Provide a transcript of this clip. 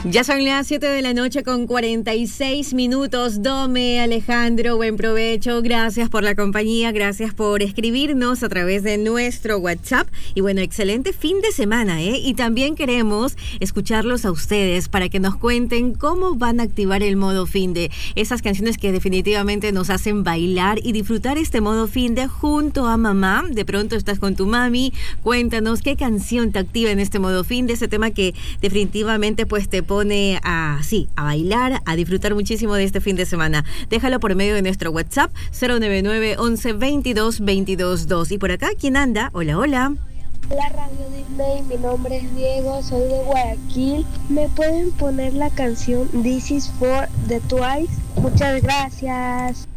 Ya son las 7 de la noche con 46 minutos. Dome, Alejandro, buen provecho. Gracias por la compañía, gracias por escribirnos a través de nuestro WhatsApp. Y bueno, excelente fin de semana, ¿eh? Y también queremos escucharlos a ustedes para que nos cuenten cómo van a activar el modo finde. Esas canciones que definitivamente nos hacen bailar y disfrutar este modo finde junto a mamá. De pronto estás con tu mami. Cuéntanos qué canción te activa en este modo finde. Ese tema que definitivamente pues te pone a bailar, a disfrutar muchísimo de este fin de semana. Déjalo por medio de nuestro WhatsApp 099 11 22 22 2. Y por acá, ¿quién anda? Hola, hola. Hola Radio Disney, mi nombre es Diego, soy de Guayaquil. ¿Me pueden poner la canción This is for the Twice? Muchas gracias.